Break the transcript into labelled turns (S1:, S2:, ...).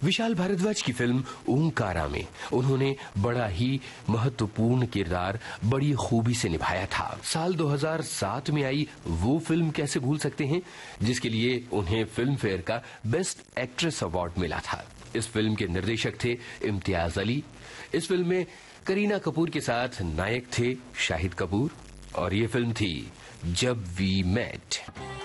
S1: विशाल भारद्वाज की फिल्म ओंकारा में उन्होंने बड़ा ही महत्वपूर्ण किरदार बड़ी खूबी से निभाया था। साल 2007 में आई वो फिल्म कैसे भूल सकते हैं, जिसके लिए उन्हें फिल्म फेयर का बेस्ट एक्ट्रेस अवार्ड मिला था। इस फिल्म के निर्देशक थे इम्तियाज अली। इस फिल्म में करीना कपूर के साथ नायक थे शाहिद कपूर और ये फिल्म थी जब वी मेट।